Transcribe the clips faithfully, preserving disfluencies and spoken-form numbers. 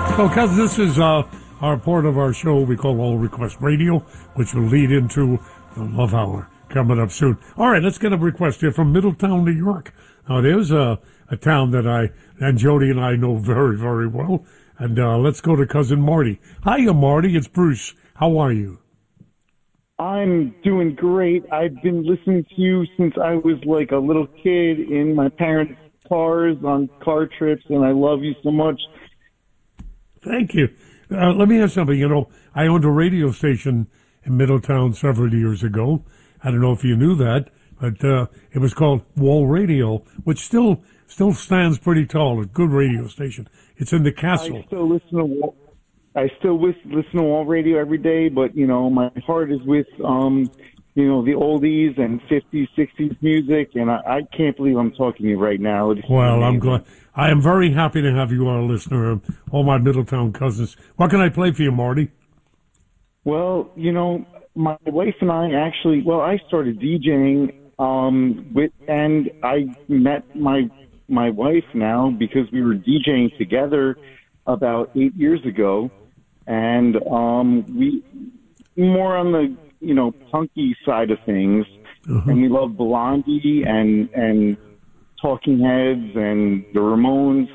So, because this is uh, our part of our show we call All Request Radio, which will lead into the Love Hour coming up soon. All right, let's get a request here from Middletown, New York. Now, there's a, a town that I and Jody and I know very, very well. And uh, let's go to Cousin Marty. Hiya, Marty. It's Bruce. How are you? I'm doing great. I've been listening to you since I was like a little kid in my parents' cars on car trips, and I love you so much. Thank you. Uh, let me ask something. You know, I owned a radio station in Middletown several years ago. I don't know if you knew that, but uh, it was called Wall Radio, which still still stands pretty tall. A good radio station. It's in the castle. I still listen to Wall, I still listen to Wall Radio every day, but you know, my heart is with um, you know, the oldies and fifties, sixties music, and I, I can't believe I'm talking to you right now. It's well, amazing. I'm glad. I am very happy to have you, our listener, all my Middletown cousins. What can I play for you, Marty? Well, you know, my wife and I actually, well, I started DJing um, with, and I met my my wife now because we were DJing together about eight years ago, and um, we more on the you know punky side of things, uh-huh. and we love Blondie and and Talking Heads and the Ramones.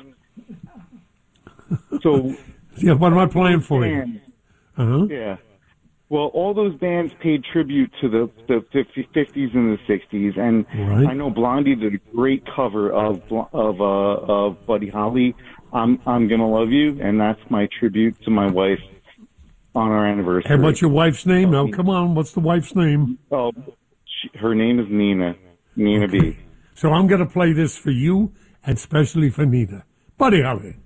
So yeah, what am I playing for bands, you? Uh-huh. Yeah. Well, all those bands paid tribute to the, the fifties and the sixties, and right. I know Blondie did a great cover of of uh, of Buddy Holly. I'm I'm gonna love you, and that's my tribute to my wife on our anniversary. And what's your wife's name? Now, come on, what's the wife's name? Oh, she, her name is Nina. Nina okay. B. So I'm gonna play this for you, and especially for Nina. Buddy Holly.